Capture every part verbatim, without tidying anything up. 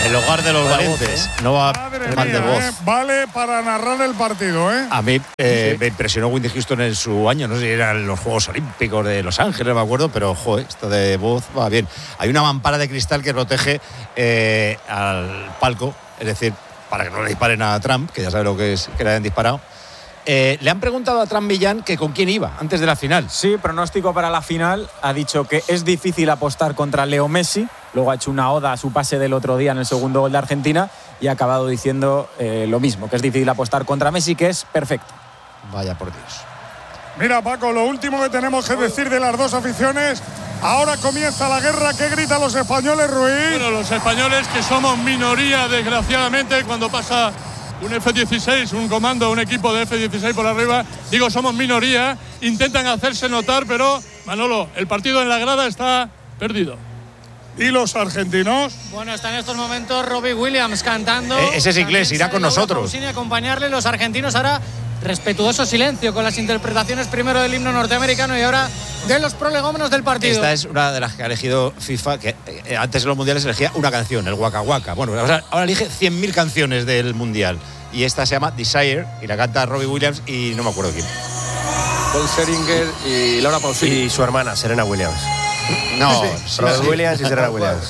el hogar de los Buena valientes. voz, ¿eh? No va Madre mal de mía, voz. ¿eh? Vale para narrar el partido, ¿eh? A mí eh, Sí. me impresionó Whitney Houston en su año, no sé si eran los Juegos Olímpicos de Los Ángeles, no me acuerdo, pero joder, esto de voz va bien. Hay una mampara de cristal que protege eh, al palco, es decir, para que no le disparen a Trump, que ya sabe lo que es que le hayan disparado. Eh, le han preguntado a Trump Millán que con quién iba antes de la final. Sí, pronóstico para la final. Ha dicho que es difícil apostar contra Leo Messi. Luego ha hecho una oda a su pase del otro día en el segundo gol de Argentina y ha acabado diciendo eh, lo mismo, que es difícil apostar contra Messi, que es perfecto. Vaya por Dios. Mira, Paco, lo último que tenemos que decir de las dos aficiones. Ahora comienza la guerra. ¿Qué gritan los españoles, Ruiz? Bueno, los españoles, que somos minoría, desgraciadamente, cuando pasa un F dieciséis, un comando, un equipo de F dieciséis por arriba, digo, somos minoría, intentan hacerse notar, pero, Manolo, el partido en la grada está perdido. ¿Y los argentinos? Bueno, está en estos momentos Robbie Williams cantando. Eh, ese es inglés, También irá sale con Laura nosotros. Pausini a acompañarle. Los argentinos ahora respetuoso silencio con las interpretaciones primero del himno norteamericano y ahora de los prolegómenos del partido. Esta es una de las que ha elegido FIFA, que eh, antes en los mundiales elegía una canción, el Waka Waka. Bueno, ahora, ahora elige cien mil canciones del mundial. Y esta se llama Desire y la canta Robbie Williams y no me acuerdo quién. Paul Seringer y Laura Pausini. Y su hermana, Serena Williams. No, Robbie sí. Williams y Serena Williams.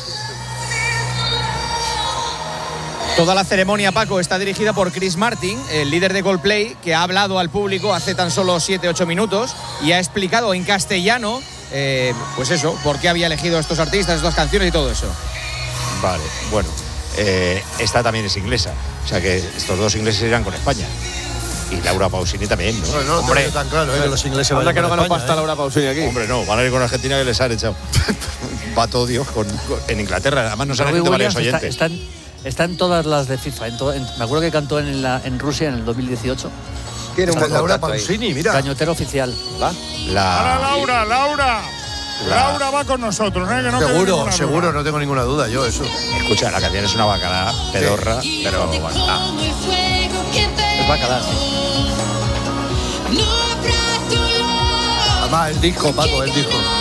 Toda la ceremonia, Paco, está dirigida por Chris Martin, el líder de Coldplay, que ha hablado al público hace tan solo siete ocho minutos y ha explicado en castellano, eh, pues eso, por qué había elegido estos artistas, estas canciones y todo eso. Vale, bueno. Eh, esta también es inglesa. O sea que estos dos ingleses irán con España. Y Laura Pausini también, ¿no? Bueno, no lo Hombre, tengo tan claro, ¿eh? Que los ingleses Anda vayan que no con ganó España, pasta ¿eh? Laura Pausini aquí. hombre, no, van a ir con Argentina que les han echado. Va todo Dios con, con- en Inglaterra. Además nos han Robbie escrito varios Williams oyentes. está, está, en, está en todas las de FIFA. En to- en- me acuerdo que cantó en, la, en Rusia en el dos mil dieciocho. Tiene un Está buen Laura contacto ahí. Pausini, mira. Cañotero oficial. ¿Va? Ahora La, Laura, Laura. La- Laura va con nosotros, ¿eh? Que no quede Seguro, ninguna seguro, duda. no tengo ninguna duda, yo eso. escucha, la canción es una bacala pedorra, pero bueno, ah. Es bacalá, sí. Además, el disco, Paco, el disco.